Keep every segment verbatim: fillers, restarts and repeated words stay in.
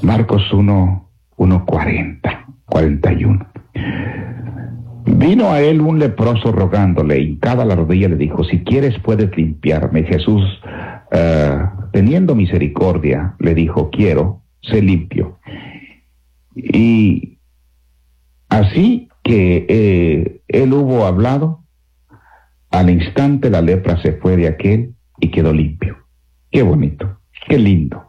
Marcos uno, uno cuarenta, cuarenta y uno. Vino a él un leproso rogándole, hincada la rodilla le dijo: si quieres puedes limpiarme. Jesús, uh, teniendo misericordia, le dijo: quiero, sé limpio. Y así que eh, él hubo hablado, al instante la lepra se fue de aquel y quedó limpio. Qué bonito, qué lindo.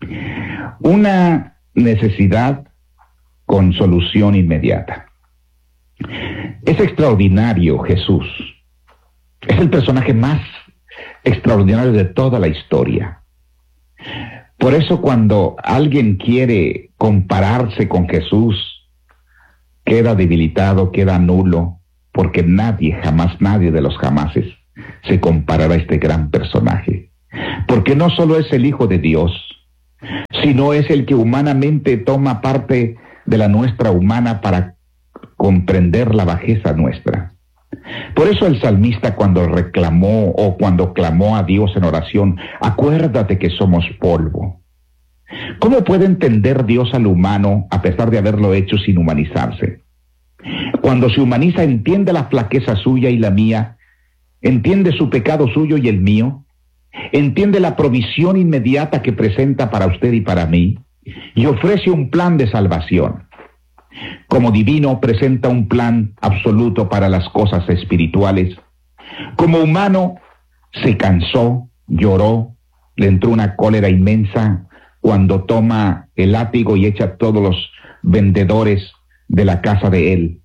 Una necesidad con solución inmediata. Es extraordinario Jesús. Es el personaje más extraordinario de toda la historia. Por eso cuando alguien quiere compararse con Jesús, queda debilitado, queda nulo, porque nadie, jamás nadie de los jamases se comparará a este gran personaje. Porque no solo es el Hijo de Dios, sino es el que humanamente toma parte de la nuestra humana para comprender la bajeza nuestra. Por eso el salmista, cuando reclamó o cuando clamó a Dios en oración: acuérdate que somos polvo. ¿Cómo puede entender Dios al humano a pesar de haberlo hecho sin humanizarse? Cuando se humaniza, entiende la flaqueza suya y la mía, entiende su pecado suyo y el mío, entiende la provisión inmediata que presenta para usted y para mí, y ofrece un plan de salvación. Como divino, presenta un plan absoluto para las cosas espirituales. Como humano, se cansó, lloró, le entró una cólera inmensa cuando toma el látigo y echa a todos los vendedores de la casa de él,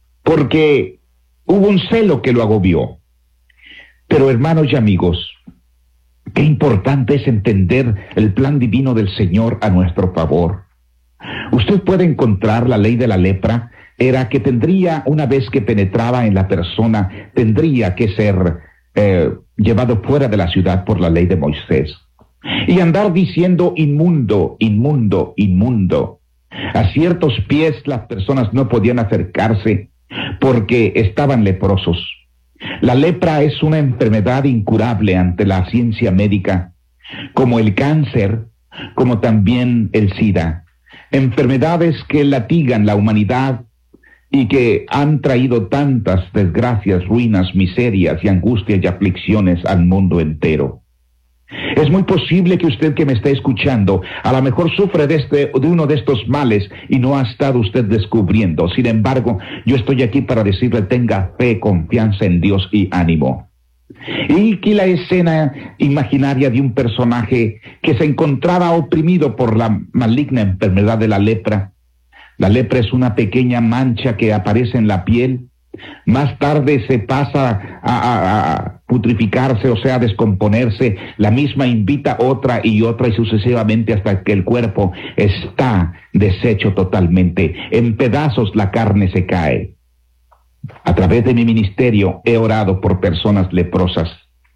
porque hubo un celo que lo agobió. Pero hermanos y amigos, qué importante es entender el plan divino del Señor a nuestro favor. Usted puede encontrar la ley de la lepra, era que tendría, una vez que penetraba en la persona, tendría que ser eh, llevado fuera de la ciudad por la ley de Moisés. Y andar diciendo inmundo, inmundo, inmundo. A ciertos pies las personas no podían acercarse porque estaban leprosos. La lepra es una enfermedad incurable ante la ciencia médica, como el cáncer, como también el SIDA. Enfermedades que latigan la humanidad y que han traído tantas desgracias, ruinas, miserias y angustias y aflicciones al mundo entero. Es muy posible que usted que me está escuchando a lo mejor sufre de, este, de uno de estos males y no ha estado usted descubriendo. Sin embargo, yo estoy aquí para decirle: tenga fe, confianza en Dios y ánimo. Y aquí la escena imaginaria de un personaje que se encontraba oprimido por la maligna enfermedad de la lepra. La lepra es una pequeña mancha que aparece en la piel. Más tarde se pasa a, a, a putrificarse, o sea, a descomponerse. La misma invita otra y otra y sucesivamente hasta que el cuerpo está deshecho totalmente. En pedazos la carne se cae. A través de mi ministerio he orado por personas leprosas.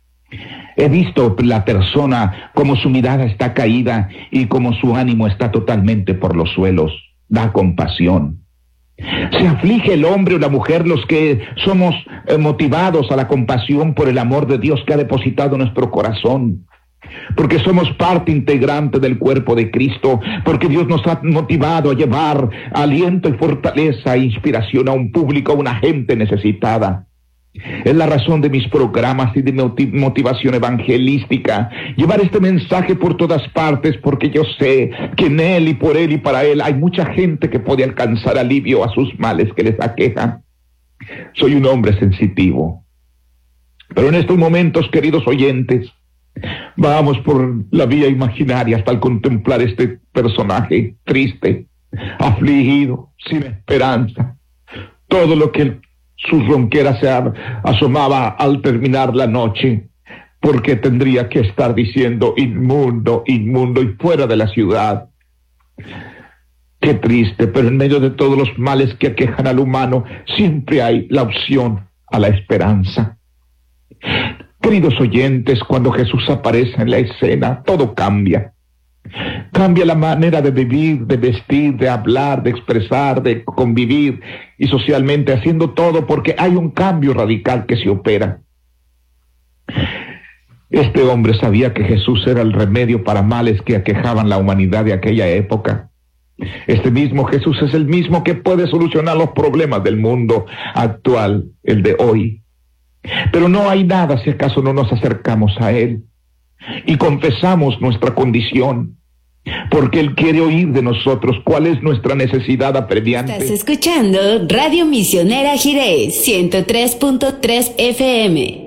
He visto la persona como su mirada está caída y como su ánimo está totalmente por los suelos. Da compasión. Se aflige el hombre o la mujer, los que somos eh, motivados a la compasión por el amor de Dios que ha depositado en nuestro corazón, porque somos parte integrante del cuerpo de Cristo, porque Dios nos ha motivado a llevar aliento y fortaleza e inspiración a un público, a una gente necesitada. Es la razón de mis programas y de mi motivación evangelística, llevar este mensaje por todas partes, porque yo sé que en Él y por Él y para Él hay mucha gente que puede alcanzar alivio a sus males que les aquejan. Soy un hombre sensitivo, pero en estos momentos, queridos oyentes, vamos por la vía imaginaria hasta al contemplar este personaje triste, afligido, sin esperanza. Todo lo que el sus ronqueras se asomaba al terminar la noche, porque tendría que estar diciendo inmundo, inmundo y fuera de la ciudad. Qué triste, pero en medio de todos los males que aquejan al humano, siempre hay la opción a la esperanza. Queridos oyentes, cuando Jesús aparece en la escena, todo cambia. Cambia la manera de vivir, de vestir, de hablar, de expresar, de convivir y socialmente, haciendo todo porque hay un cambio radical que se opera. Este hombre sabía que Jesús era el remedio para males que aquejaban la humanidad de aquella época. Este mismo Jesús es el mismo que puede solucionar los problemas del mundo actual, el de hoy. Pero no hay nada si acaso no nos acercamos a Él y confesamos nuestra condición, porque Él quiere oír de nosotros cuál es nuestra necesidad apremiante. Estás escuchando Radio Misionera Jiré, ciento tres punto tres F M.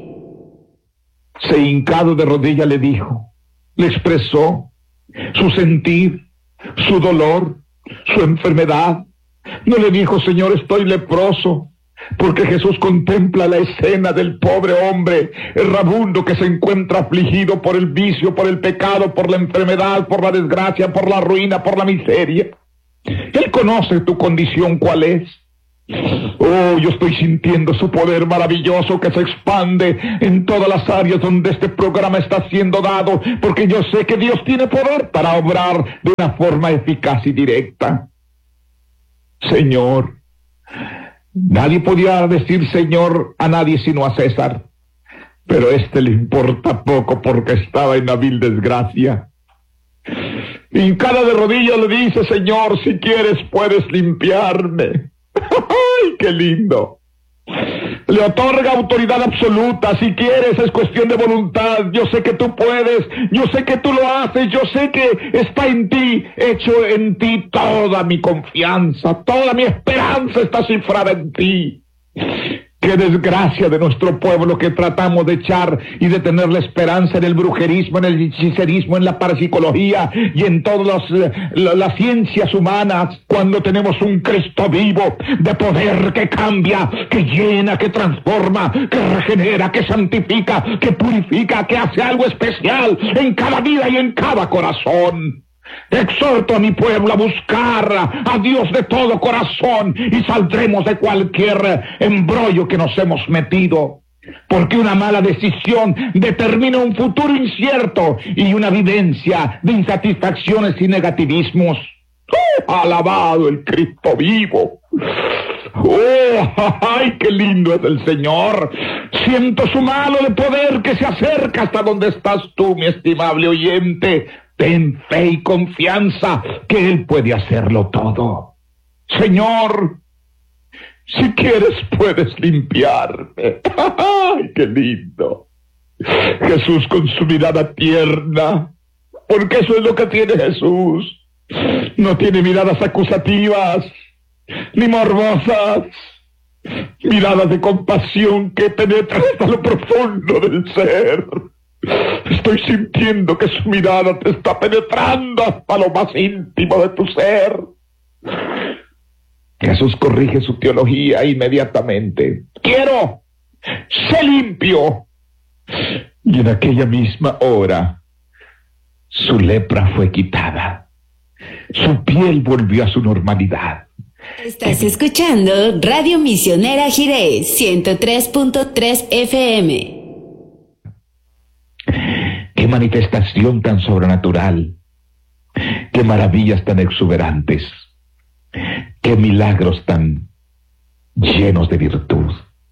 Se hincado de rodilla le dijo, le expresó su sentir, su dolor, su enfermedad. No le dijo, Señor, estoy leproso, porque Jesús contempla la escena del pobre hombre errabundo que se encuentra afligido por el vicio, por el pecado, por la enfermedad, por la desgracia, por la ruina, por la miseria. Él conoce tu condición, ¿cuál es? Oh, yo estoy sintiendo su poder maravilloso que se expande en todas las áreas donde este programa está siendo dado, porque yo sé que Dios tiene poder para obrar de una forma eficaz y directa. Señor, nadie podía decir Señor a nadie sino a César, pero a este le importa poco porque estaba en la vil desgracia. Hincada de rodillas le dice, Señor, si quieres puedes limpiarme. ¡Ay, qué lindo! Le otorga autoridad absoluta. Si quieres, es cuestión de voluntad. Yo sé que tú puedes, yo sé que tú lo haces, yo sé que está en ti, hecho en ti toda mi confianza, toda mi esperanza está cifrada en ti. Qué desgracia de nuestro pueblo que tratamos de echar y de tener la esperanza en el brujerismo, en el hechicerismo, en la parapsicología y en todas las, las ciencias humanas, cuando tenemos un Cristo vivo de poder que cambia, que llena, que transforma, que regenera, que santifica, que purifica, que hace algo especial en cada vida y en cada corazón. Exhorto a mi pueblo a buscar a Dios de todo corazón y saldremos de cualquier embrollo que nos hemos metido, porque una mala decisión determina un futuro incierto y una vivencia de insatisfacciones y negativismos. ¡Oh, alabado el Cristo vivo! ¡Oh, ay, qué lindo es el Señor! Siento su mano de poder que se acerca hasta donde estás tú, mi estimable oyente. Ten fe y confianza que Él puede hacerlo todo. Señor, si quieres puedes limpiarme. ¡Ay, qué lindo! Jesús con su mirada tierna, porque eso es lo que tiene Jesús. No tiene miradas acusativas, ni morbosas. Miradas de compasión que penetran hasta lo profundo del ser. Estoy sintiendo que su mirada te está penetrando hasta lo más íntimo de tu ser. Jesús corrige su teología inmediatamente. Quiero, sé limpio. Y en aquella misma hora, su lepra fue quitada. Su piel volvió a su normalidad. Estás escuchando Radio Misionera Jiré, ciento tres punto tres F M. Qué manifestación tan sobrenatural, qué maravillas tan exuberantes, qué milagros tan llenos de virtud.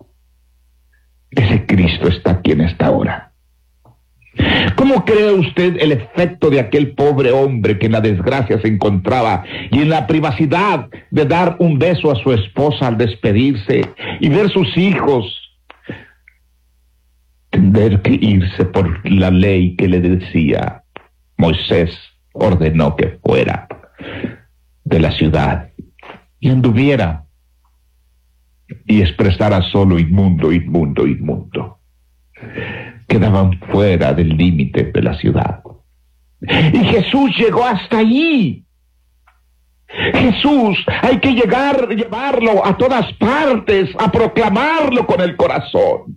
Ese Cristo está aquí en esta hora. ¿Cómo cree usted el efecto de aquel pobre hombre que en la desgracia se encontraba y en la privacidad de dar un beso a su esposa al despedirse y ver sus hijos tener que irse por la ley que le decía Moisés ordenó que fuera de la ciudad y anduviera y expresara solo inmundo, inmundo, inmundo? Quedaban fuera del límite de la ciudad. Y Jesús llegó hasta allí. Jesús, hay que llegar, llevarlo a todas partes, a proclamarlo con el corazón.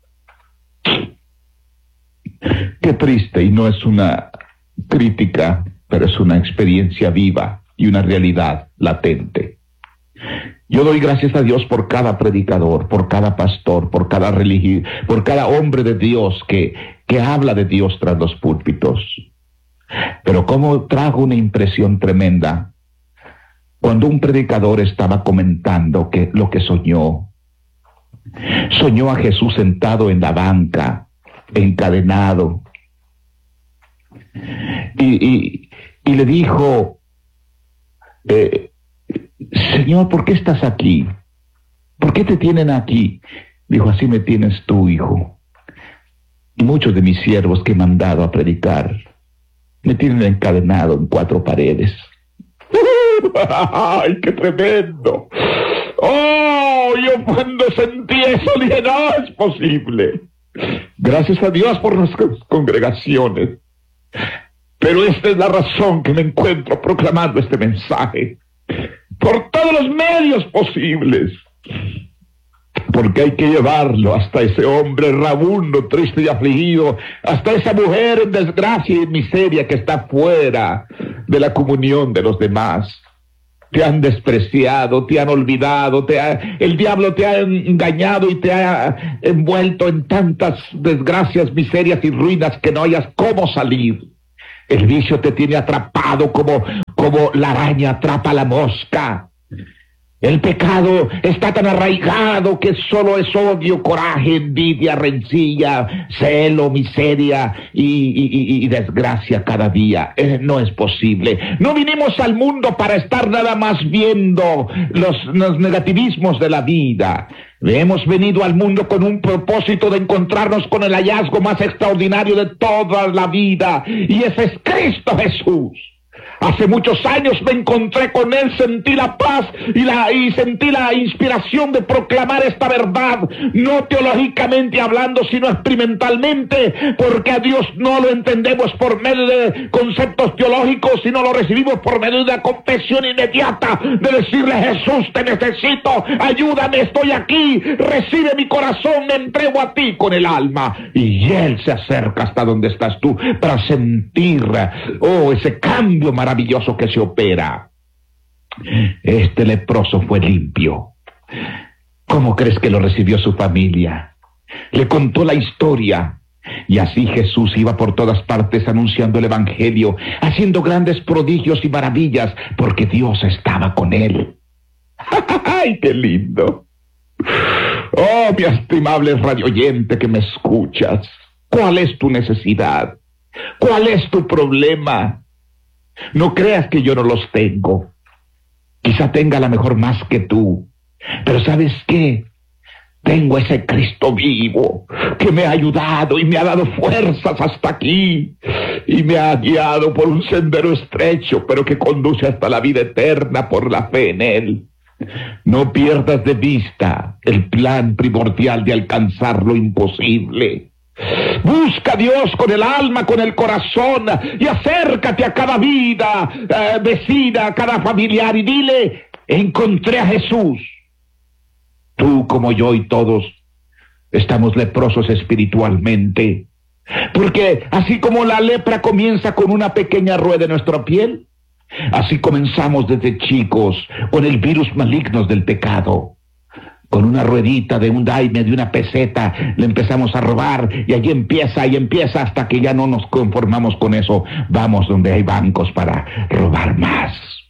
Qué triste, y no es una crítica, pero es una experiencia viva y una realidad latente. Yo doy gracias a Dios por cada predicador, por cada pastor, por cada religio, por cada hombre de Dios que, que habla de Dios tras los púlpitos. Pero cómo trajo una impresión tremenda cuando un predicador estaba comentando que lo que soñó. Soñó a Jesús sentado en la banca, encadenado, y, y, y le dijo, eh, Señor, ¿por qué estás aquí? ¿Por qué te tienen aquí? Dijo, así me tienes tú, hijo. Y muchos de mis siervos que he mandado a predicar me tienen encadenado en cuatro paredes. ¡Ay, qué tremendo! ¡Oh! Yo cuando sentí eso dije, no es posible. Gracias a Dios por las congregaciones. Pero esta es la razón que me encuentro proclamando este mensaje. Por todos los medios posibles. Porque hay que llevarlo hasta ese hombre rabundo, triste y afligido, hasta esa mujer en desgracia y en miseria que está fuera de la comunión de los demás. Te han despreciado, te han olvidado, te ha, el diablo te ha engañado y te ha envuelto en tantas desgracias, miserias y ruinas que no hayas cómo salir. El vicio te tiene atrapado como, como la araña atrapa a la mosca. El pecado está tan arraigado que solo es odio, coraje, envidia, rencilla, celo, miseria y, y, y desgracia cada día. Eh, no es posible. No vinimos al mundo para estar nada más viendo los, los negativismos de la vida. Hemos venido al mundo con un propósito de encontrarnos con el hallazgo más extraordinario de toda la vida, y ese es Cristo Jesús. Hace muchos años me encontré con él, sentí la paz y, la, y sentí la inspiración de proclamar esta verdad, no teológicamente hablando, sino experimentalmente, porque a Dios no lo entendemos por medio de conceptos teológicos, sino lo recibimos por medio de la confesión inmediata, de decirle: Jesús, te necesito, ayúdame, estoy aquí, recibe mi corazón, me entrego a ti con el alma. Y Él se acerca hasta donde estás tú para sentir, oh, ese cambio maravilloso. maravilloso que se opera. Este leproso fue limpio. ¿Cómo crees que lo recibió su familia? Le contó la historia. Y así Jesús iba por todas partes anunciando el evangelio, haciendo grandes prodigios y maravillas, porque Dios estaba con él. ¡Ay, qué lindo! Oh, mi estimable radioyente que me escuchas, ¿cuál es tu necesidad? ¿Cuál es tu problema? No creas que yo no los tengo. Quizá tenga a lo mejor más que tú. Pero ¿sabes qué? Tengo ese Cristo vivo que me ha ayudado y me ha dado fuerzas hasta aquí. Y me ha guiado por un sendero estrecho, pero que conduce hasta la vida eterna por la fe en Él. No pierdas de vista el plan primordial de alcanzar lo imposible. Busca a Dios con el alma, con el corazón, y acércate a cada vida, eh, vecina, a cada familiar, y dile: encontré a Jesús. Tú, como yo y todos, estamos leprosos espiritualmente, porque así como la lepra comienza con una pequeña rueda en nuestra piel, así comenzamos desde chicos con el virus maligno del pecado. Con una ruedita de un daime, de una peseta, le empezamos a robar, y allí empieza y empieza hasta que ya no nos conformamos con eso. Vamos donde hay bancos para robar más.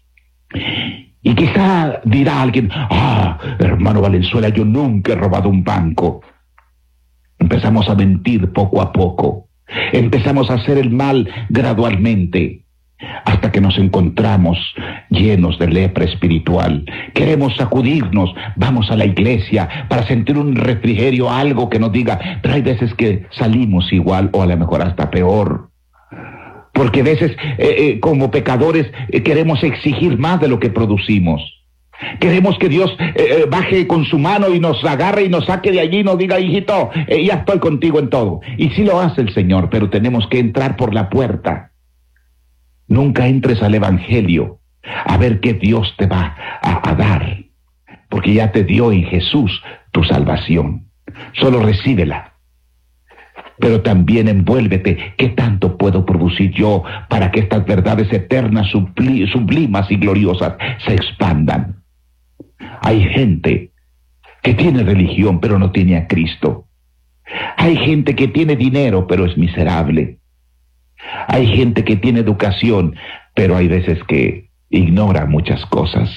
Y quizá dirá alguien: ah, hermano Valenzuela, yo nunca he robado un banco. Empezamos a mentir poco a poco. Empezamos a hacer el mal gradualmente, hasta que nos encontramos llenos de lepra espiritual. Queremos sacudirnos, vamos a la iglesia para sentir un refrigerio, algo que nos diga, pero hay veces que salimos igual o a lo mejor hasta peor. Porque a veces eh, eh, como pecadores eh, queremos exigir más de lo que producimos. Queremos que Dios eh, eh, baje con su mano y nos agarre y nos saque de allí y nos diga: hijito, eh, ya estoy contigo en todo. Y sí lo hace el Señor, pero tenemos que entrar por la puerta. Nunca entres al evangelio a ver qué Dios te va a, a dar, porque ya te dio en Jesús tu salvación. Solo recíbela. Pero también envuélvete. ¿Qué tanto puedo producir yo para que estas verdades eternas, subli- sublimas y gloriosas se expandan? Hay gente que tiene religión pero no tiene a Cristo. Hay gente que tiene dinero pero es miserable. Hay gente que tiene educación, pero hay veces que ignora muchas cosas.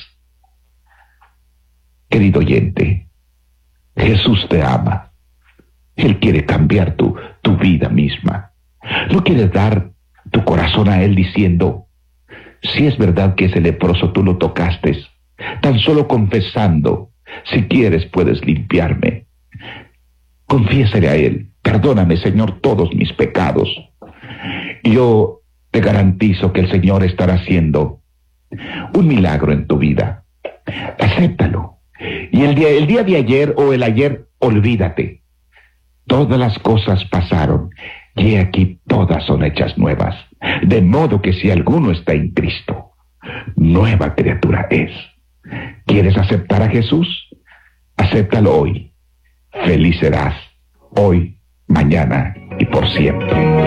Querido oyente, Jesús te ama. Él quiere cambiar tu, tu vida misma. ¿No quieres dar tu corazón a Él diciendo: Si es verdad que ese leproso tú lo tocaste, tan solo confesando, si quieres puedes limpiarme. Confiésale a él: perdóname, Señor, todos mis pecados. Yo te garantizo que el Señor estará haciendo un milagro en tu vida. Acéptalo. Y el día, el día de ayer o el ayer, olvídate. Todas las cosas pasaron, y he aquí todas son hechas nuevas. De modo que si alguno está en Cristo, nueva criatura es. ¿Quieres aceptar a Jesús? Acéptalo hoy. Feliz serás, hoy, mañana y por siempre.